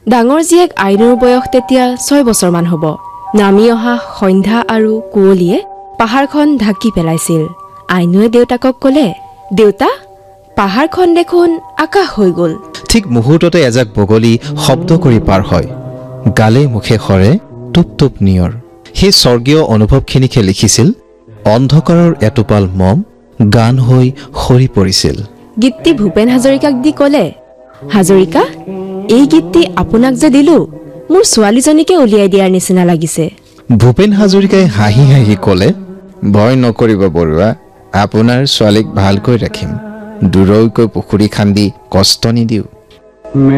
ডাঙৰ জীয়েক আইনুৰ বয়স তেতিয়া 6 বছৰমান হ'ব। নামি অহা সন্ধ্যা আৰু কুঁৱলীয়ে পাহাৰখন ঢাকি পেলাইছিল। আইনুৱে দেউতাকক ক'লে, দেউতা, পাহাৰখন দেখোন আকাশ হৈ গ'ল। ঠিক মুহূৰ্ততে এজাক বগলী শব্দ কৰি পাৰ হয়। গালে মুখে সৰে টুপ টুপ নিয়ৰ। সেই স্বৰ্গীয় অনুভৱখিনিকে লিখিছিল অন্ধকাৰৰ এটোপাল মম গান হৈ সৰি পৰিছিল। গীতটি ভূপেন হাজৰিকাক দি ক'লে, হাজৰিকা, এই গীতটি আপোনাক যে দিলো, মোৰ ছোৱালীজনীকে উলিয়াই দিয়াৰ নিচিনা লাগিছে। ভূপেন হাজৰিকাই হাঁহি হাঁহি ক'লে, ভয় নকৰিব বৰুৱা, আপোনাৰ ছোৱালীক ভালকৈ ৰাখিম। দূৰৈকৈ পুখুৰী খান্দি কষ্ট নিদিওঁ।